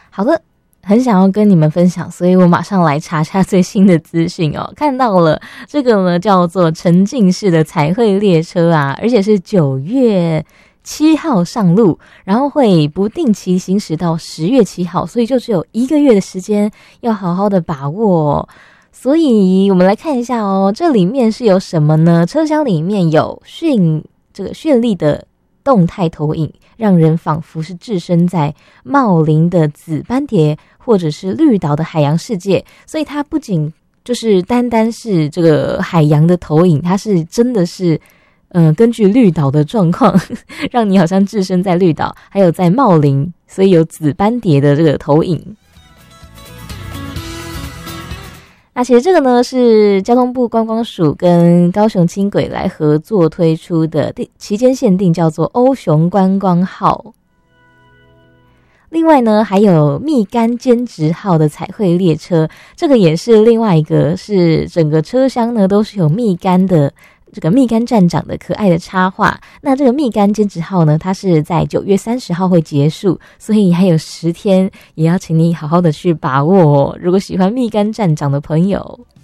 好的，很想要跟你们分享，所以我马上来查查最新的资讯哦。看到了这个呢，叫做沉浸式的彩绘列车啊，而且是9月7号上路，然后会不定期行驶到10月7号，所以就只有1个月的时间，要好好的把握哦。所以我们来看一下哦，这里面是有什么呢？车厢里面有绚丽的动态投影，让人仿佛是置身在茂林的紫斑蝶或者是绿岛的海洋世界。所以它不仅就是单单是这个海洋的投影，它是真的是根据绿岛的状况让你好像置身在绿岛，还有在茂林，所以有紫斑蝶的这个投影。那其实这个呢是交通部观光署跟高雄轻轨来合作推出的期间限定，叫做欧雄观光号。另外呢还有蜜柑兼职号的彩绘列车，这个也是另外一个，是整个车厢呢都是有蜜柑的，这个蜜柑站长的可爱的插画。那这个蜜柑兼职号呢，它是在9月30号会结束，所以还有10天，也要请你好好的去把握哦，如果喜欢蜜柑站长的朋友。